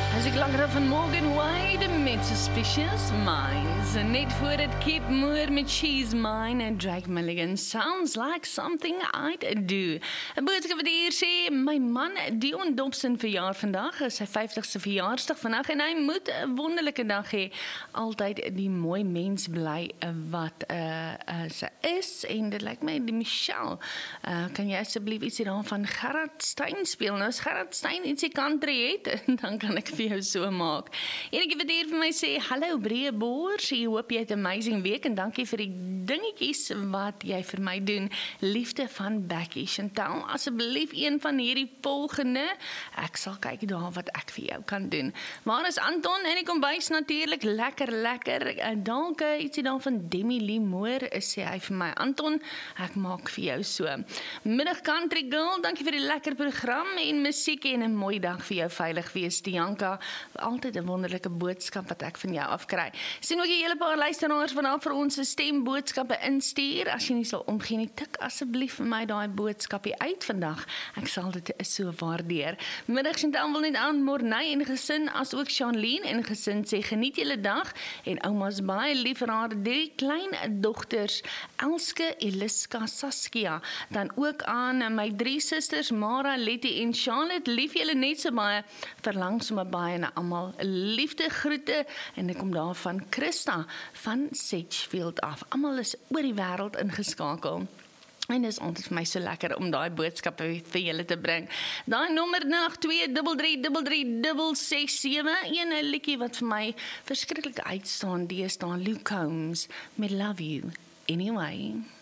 As ek langer van Morgan Wade met Suspicious Minds. Net voor het Keep Moore met She's Mine en Drake Milligan. Sounds like something I'd do. 'n boodskap wat hier sê, my man Dion Dobson verjaar vandag, is sy 50ste verjaarsdag vandag en hy moet 'n wonderlike dag hê. Altyd die mooi mens bly wat sy is en dit lyk my die Michelle. Kan jy asseblief ietsie daarvan Gerard Stein speel? Nou as Gerard Stein ietsie country het, dan kan ek vir jou so maak. Enige wat hier vir my sê, hallo Breë Boers, ek hoop jy het 'n amazing week en dankie vir die dingetjies wat jy vir my doen. Liefde van Becky. Chantal, asseblief een van hierdie volgende. Ek sal kyk daar wat ek vir jou kan doen. Waar is Anton? En die kombuis natuurlik, lekker. Dank ietsie daar van Demi Lee Moore, sê hy vir my. Anton, ek maak vir jou so. Middag Country Girl, dankie vir die lekker program en musiek en 'n mooi dag vir jou veilig wees, Dianka. Altyd 'n wonderlike boodskap wat ek van jou afkry. Sien ook 'n hele paar luisteraars vanaf vir ons stemboodskappe instuur. As jy nie sal omgee nie, tik asseblief vir my daai boodskapie uit vandag. Ek sal dit so waardeer. Middag Chantal wil net aan Morney en gesin, as ook Shanleen en gesin sê geniet julle dag en ouma's baie lief vir haar 3 klein dogters, Elske, Eliska, Saskia. Dan ook aan my 3 susters, Mara, Letty en Charlotte. Lief julle net so baie, verlang sommer baie na almal. Liefde groete en ek kom daar van Christa van Sedgefield af. Almal is oor die wêreld ingeskakel. En dit is altyd vir my so lekker om daai boodskappe vir julle te bring. Daai nommer 0823336671, een liedjie wat vir my verskriklik uitstaan, deesdae, Luke Combs met Love You Anyway.